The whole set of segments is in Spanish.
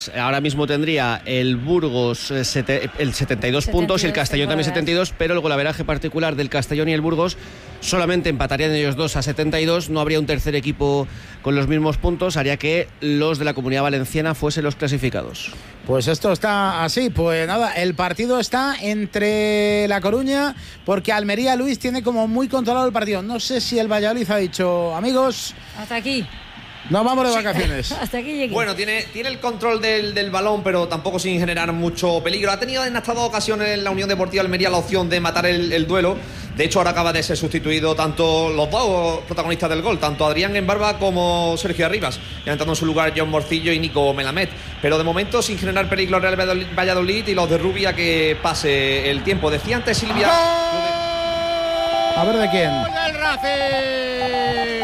Ahora mismo tendría el Burgos el 72 puntos y el Castellón también 72, pero el golaveraje particular del Castellón y el Burgos solamente empatarían ellos dos a 72, no habría un tercer equipo con los mismos puntos, haría que los de la Comunidad Valenciana fuesen los clasificados. Pues esto está así, pues nada, el partido está entre La Coruña, porque Almería, Luis, tiene como muy controlado el partido. No sé si el Valladolid ha dicho, amigos, hasta aquí. Nos vamos de vacaciones. Hasta aquí llegué. Bueno, tiene el control del balón, pero tampoco sin generar mucho peligro. Ha tenido en estas dos ocasiones la Unión Deportiva Almería la opción de matar el duelo. De hecho, ahora acaba de ser sustituido tanto los dos protagonistas del gol, tanto Adrián Embarba como Sergio Arribas, ya entrando en su lugar John Morcillo y Nico Melamed. Pero de momento sin generar peligro al Real Valladolid y los de Rubia que pase el tiempo. Decía antes Silvia... A ver de quién. ¡Gol del Racing!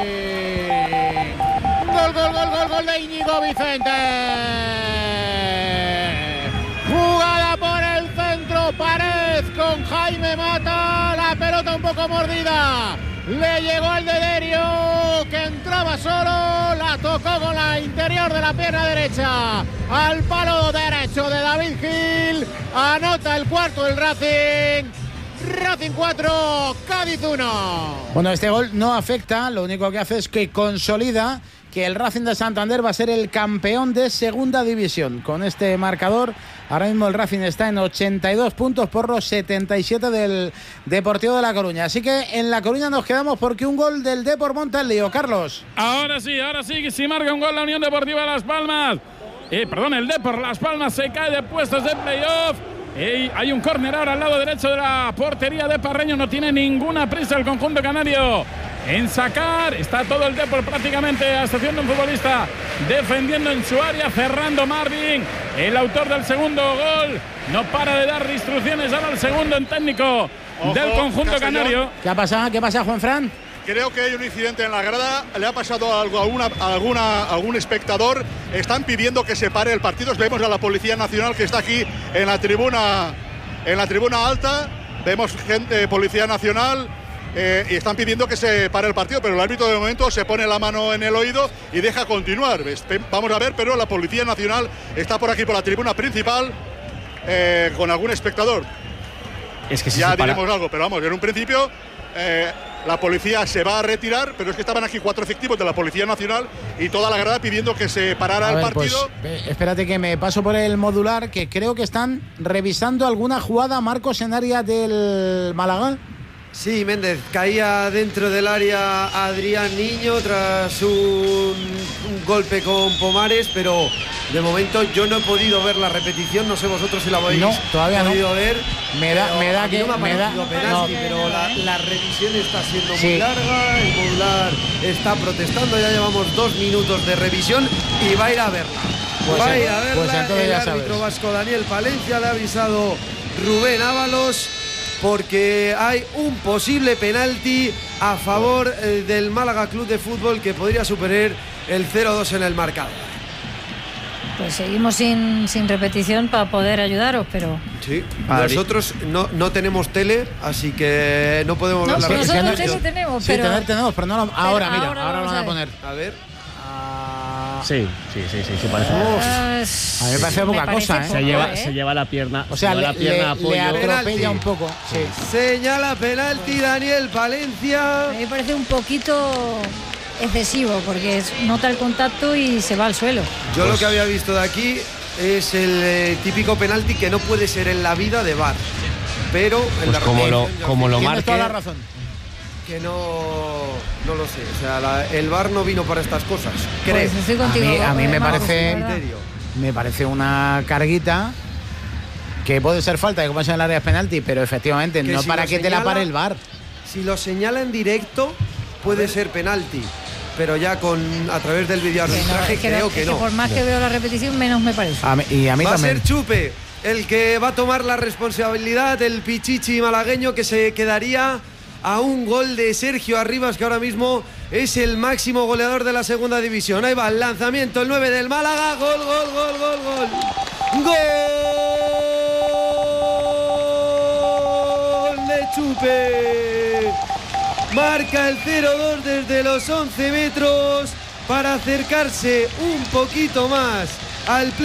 Gol de Íñigo Vicente. Jugada por el centro, Pared con Jaime Mata, la pelota un poco mordida. Le llegó el de Derio, que entraba solo, la tocó con la interior de la pierna derecha al palo derecho de David Gil. Anota el cuarto del Racing. Racing 4, Cádiz 1. Bueno, este gol no afecta, lo único que hace es que consolida que el Racing de Santander va a ser el campeón de segunda división. Con este marcador, ahora mismo el Racing está en 82 puntos por los 77 del Deportivo de La Coruña. Así que en La Coruña nos quedamos porque un gol del Depor monta el lío. Carlos. Ahora sí, si marca un gol la Unión Deportiva Las Palmas. El Depor Las Palmas se cae de puestos de playoff. Hay un córner ahora al lado derecho de la portería de Parreño. No tiene ninguna prisa el conjunto canario en sacar. Está todo el Depor prácticamente a excepción de un futbolista defendiendo en su área. Fernando Marvin, el autor del segundo gol, no para de dar instrucciones ahora al segundo en técnico del conjunto Castellón. Canario. ¿Qué pasa, Juanfran? Creo que hay un incidente en la grada, le ha pasado algo a algún espectador. Están pidiendo que se pare el partido. Vemos a la Policía Nacional que está aquí en la tribuna alta. Vemos gente, Policía Nacional, y están pidiendo que se pare el partido, pero el árbitro de momento se pone la mano en el oído y deja continuar. Vamos a ver, pero la Policía Nacional está por aquí, por la tribuna principal, con algún espectador. Es que si ya se para... diremos algo, pero vamos, en un principio... la policía se va a retirar, pero es que estaban aquí 4 efectivos de la Policía Nacional y toda la grada pidiendo que se parara el partido. Pues, espérate que me paso por el modular, que creo que están revisando alguna jugada, Marcos, en área del Málaga. Sí, Méndez, caía dentro del área Adrián Niño tras un golpe con Pomares, pero de momento yo no he podido ver la repetición, no sé vosotros si la habéis podido ver. Me da que penalti, pero la revisión está siendo muy larga, el modular está protestando, ya llevamos 2 minutos de revisión y va a ir a verla. El árbitro vasco Daniel Palencia le ha avisado Rubén Ábalos, porque hay un posible penalti a favor del Málaga Club de Fútbol que podría superar el 0-2 en el marcador. Pues seguimos sin repetición para poder ayudaros, pero... Sí, nosotros no tenemos tele, así que no podemos ver la repetición. Nosotros tele tenemos, pero... tenemos, pero no ahora lo van a poner. A ver. Sí, parece. A mí me parece poca cosa, ¿eh? Se lleva la pierna. O sea, le atropella un poco. Sí. Señala penalti Daniel Palencia. A mí me parece un poquito excesivo, porque nota el contacto y se va al suelo. Yo lo que había visto de aquí es el típico penalti que no puede ser en la vida de VAR. Pero en la como lo marque. Tienes toda la razón. Que no lo sé, o sea, el VAR no vino para estas cosas, creo. Pues estoy contigo, a mí me parece una carguita que puede ser falta de como es en el área de penalti, pero efectivamente que no si para que te la pare el VAR. Si lo señala en directo puede ser penalti, pero ya a través del videoarbitraje creo que no. Por más que veo la repetición, menos me parece. Y a mí va también. A ser Chupe el que va a tomar la responsabilidad del pichichi malagueño, que se quedaría a un gol de Sergio Arribas, que ahora mismo es el máximo goleador de la segunda división. Ahí va el lanzamiento, el 9 del Málaga. Gol. Gol de Chupe. Marca el 0-2 desde los 11 metros para acercarse un poquito más al